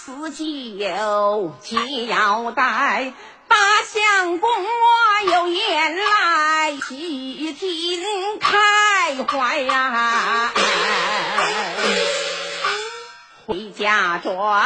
死酒交代，大相公我有言来细听开怀呀。回家转